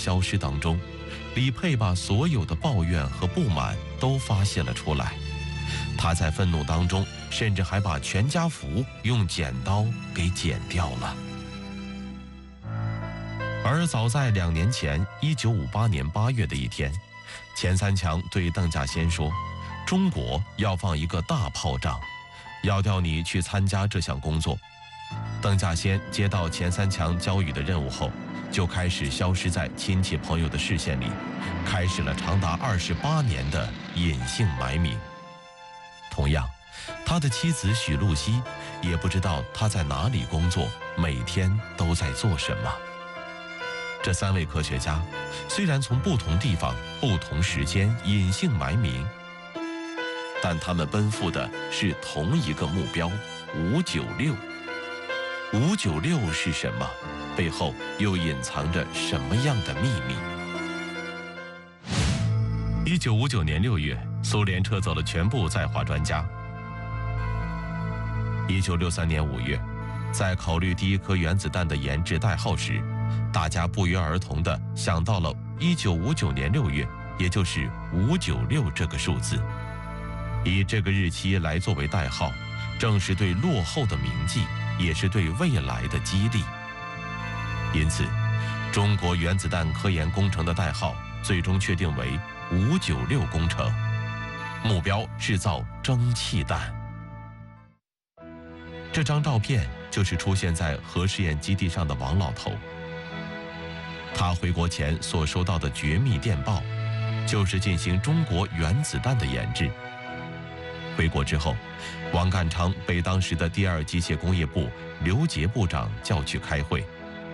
消失当中，李佩把所有的抱怨和不满都发泄了出来。他在愤怒当中，甚至还把全家福用剪刀给剪掉了。而早在2年前，1958年8月的一天，钱三强对邓稼先说：“中国要放一个大炮仗，要调你去参加这项工作。”邓稼先接到钱三强交予的任务后，就开始消失在亲戚朋友的视线里，开始了长达28年的隐姓埋名。同样，他的妻子许露西也不知道他在哪里工作，每天都在做什么。这3位科学家虽然从不同地方、不同时间隐姓埋名，但他们奔赴的是同一个目标596。596是什么？背后又隐藏着什么样的秘密？1959年6月，苏联撤走了全部在华专家。1963年5月，在考虑第一颗原子弹的研制代号时，大家不约而同地想到了1959年6月，也就是596这个数字。以这个日期来作为代号，正是对落后的铭记，也是对未来的激励。因此，中国原子弹科研工程的代号最终确定为596工程，目标制造蒸汽弹。这张照片就是出现在核试验基地上的王老头。他回国前所收到的绝密电报，就是进行中国原子弹的研制。回国之后，王淦昌被当时的第2机械工业部刘杰部长叫去开会。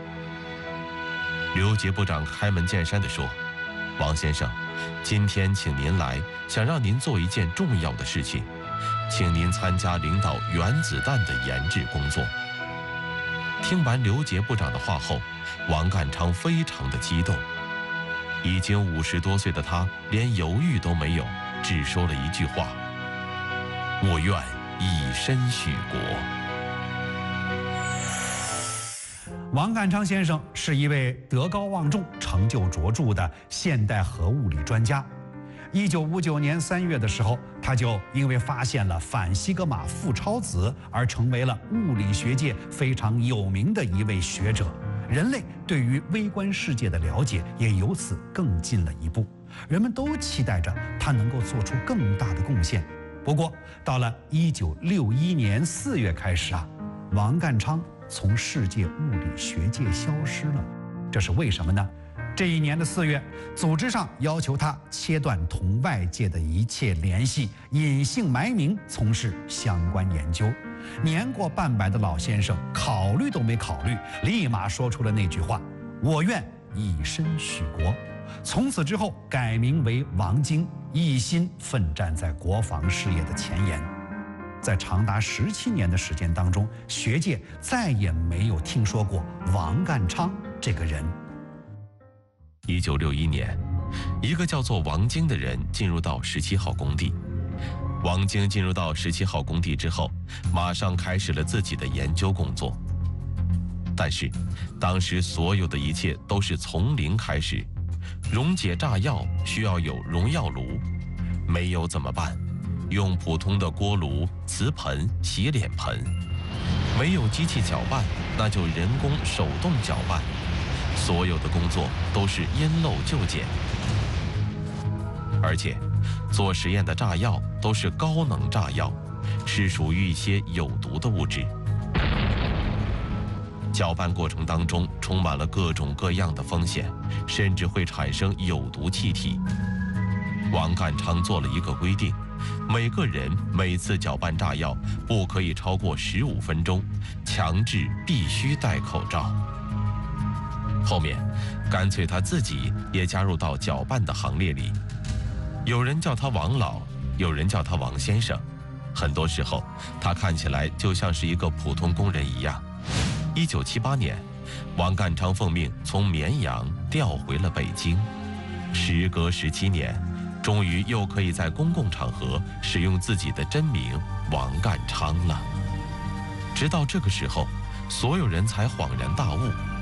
刘杰部长开门见山地说：“王先生，今天请您来，想让您做一件重要的事情，请您参加领导原子弹的研制工作。”听完刘杰部长的话后，王淦昌非常的激动。已经50多岁的他连犹豫都没有，只说了一句话：“我愿以身许国。” 王淦昌先生是一位德高望重、成就卓著的现代核物理专家。1959年3月的时候，他就因为发现了反西格玛负超子而成为了物理学界非常有名的一位学者。人类对于微观世界的了解也由此更进了一步，人们都期待着他能够做出更大的贡献。不过，到了1961年4月开始王淦昌从世界物理学界消失了。这是为什么呢？这一年的4月，组织上要求他切断同外界的一切联系，隐姓埋名从事相关研究。年过半百的老先生考虑都没考虑，立马说出了那句话：“我愿以身许国。”从此之后改名为王京，一心奋战在国防事业的前沿。在长达17年的时间当中，学界再也没有听说过王淦昌这个人。 1961年，一个叫做王京的人进入到17号工地。王京进入到17号工地之后，马上开始了自己的研究工作。但是，当时所有的一切都是从零开始。溶解炸药需要有溶药炉，没有怎么办？用普通的锅炉、瓷盆、洗脸盆。没有机器搅拌，那就人工手动搅拌。所有的工作都是因漏就减，而且做实验的炸药都是高能炸药，是属于一些有毒的物质。搅拌过程当中充满了各种各样的风险，甚至会产生有毒气体。王淦昌做了一个规定，每个人每次搅拌炸药不可以超过15分钟，强制必须戴口罩。后面干脆他自己也加入到搅拌的行列里，有人叫他王老，有人叫他王先生。很多时候他看起来就像是一个普通工人一样。1978年，王淦昌奉命从绵阳调回了北京。时隔17年，终于又可以在公共场合使用自己的真名王淦昌了。直到这个时候，所有人才恍然大悟，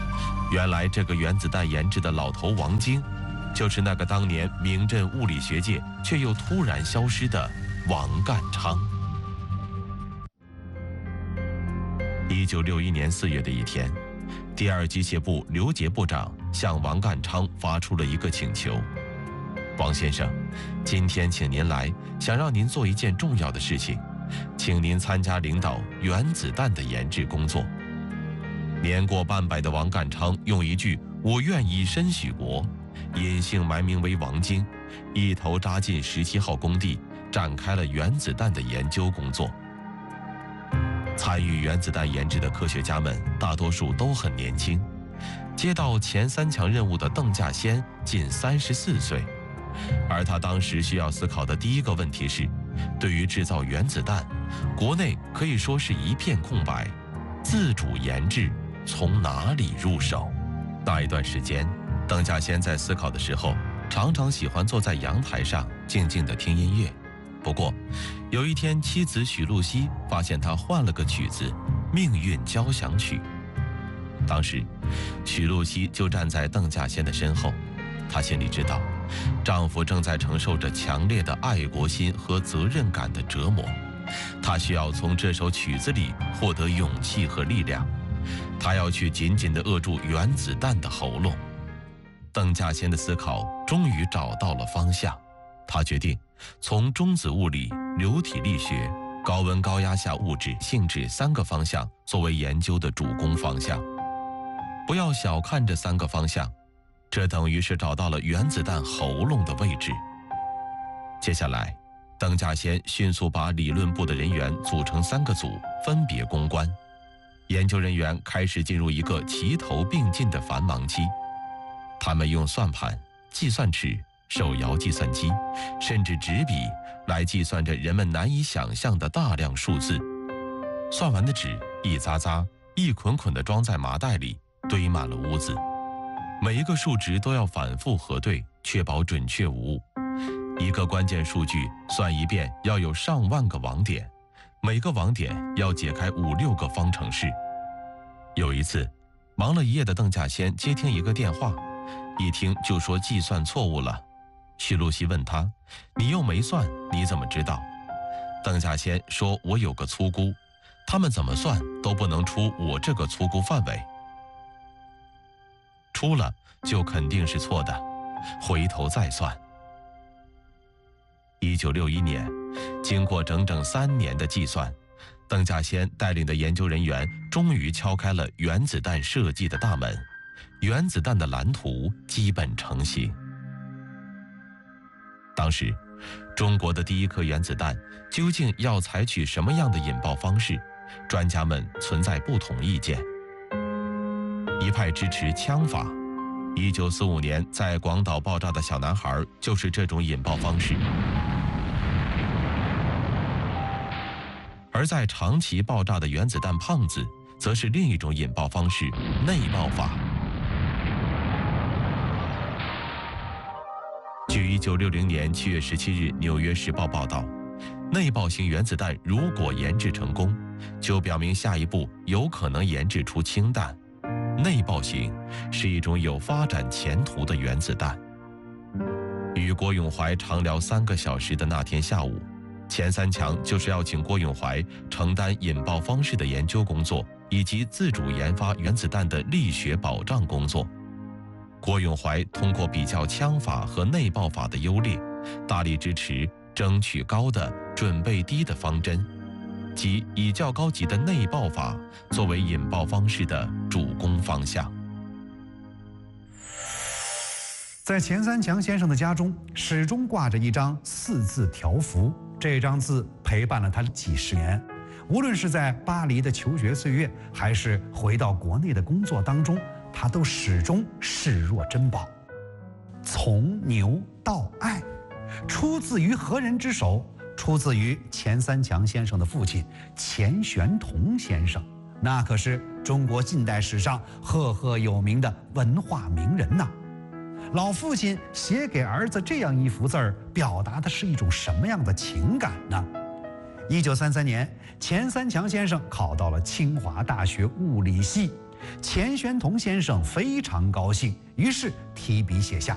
原来这个原子弹研制的老头王晶，就是那个当年名震物理学界却又突然消失的王淦昌。1961年4月的一天，第二机械部刘杰部长向王淦昌发出了一个请求：王先生，今天请您来，想让您做一件重要的事情，请您参加领导原子弹的研制工作。年过半百的王淦昌用一句“我愿以身许国”，隐姓埋名为王晶，一头扎进17号工地，展开了原子弹的研究工作。参与原子弹研制的科学家们大多数都很年轻，接到前3强任务的邓稼先仅34岁，而他当时需要思考的第一个问题是，对于制造原子弹，国内可以说是一片空白，自主研制从哪里入手？那一段时间，邓稼先在思考的时候，常常喜欢坐在阳台上静静地听音乐。不过，有一天，妻子许露西发现他换了个曲子《命运交响曲》。当时，许露西就站在邓稼先的身后，她心里知道，丈夫正在承受着强烈的爱国心和责任感的折磨，她需要从这首曲子里获得勇气和力量。他要去紧紧地扼住原子弹的喉咙。邓稼先的思考终于找到了方向，他决定从中子物理、流体力学、高温高压下物质性质3个方向作为研究的主攻方向。不要小看这3个方向，这等于是找到了原子弹喉咙的位置。接下来，邓稼先迅速把理论部的人员组成3个组，分别攻关。研究人员开始进入一个齐头并进的繁忙期，他们用算盘、计算尺、手摇计算机，甚至纸笔来计算着人们难以想象的大量数字。算完的纸一扎扎、一捆捆地装在麻袋里，堆满了屋子。每一个数值都要反复核对，确保准确无误。一个关键数据算一遍要有上万个网点，每个网点要解开5、6个方程式。有一次，忙了一夜的邓稼先接听一个电话，一听就说计算错误了。许露西问他：“你又没算，你怎么知道？”邓稼先说：“我有个粗估，他们怎么算都不能出我这个粗估范围，出了就肯定是错的，回头再算。”1961年，经过整整3年的计算，邓稼先带领的研究人员终于敲开了原子弹设计的大门，原子弹的蓝图基本成型。当时，中国的第一颗原子弹究竟要采取什么样的引爆方式？专家们存在不同意见。一派支持枪法，1945年在广岛爆炸的小男孩就是这种引爆方式。而在长崎爆炸的原子弹胖子，则是另一种引爆方式——内爆法。据1960年7月17日《纽约时报》报道，内爆型原子弹如果研制成功，就表明下一步有可能研制出氢弹。内爆型是一种有发展前途的原子弹。与郭永怀长聊3个小时的那天下午，前3强就是要请郭永怀承担引爆方式的研究工作，以及自主研发原子弹的力学保障工作。郭永怀通过比较枪法和内爆法的优劣，大力支持争取高的准备低的方针，即以较高级的内爆法作为引爆方式的主攻方向。 在钱三强先生的家中，始终挂着一张4字条幅，这张字陪伴了他几十年。无论是在巴黎的求学岁月，还是回到国内的工作当中，他都始终视若珍宝。从牛到爱，出自于何人之手？出自于钱三强先生的父亲钱玄同先生，那可是中国近代史上赫赫有名的文化名人呐。老父亲写给儿子这样一幅字儿，表达的是一种什么样的情感呢？1933年，钱三强先生考到了清华大学物理系， 钱玄同先生非常高兴，于是提笔写下：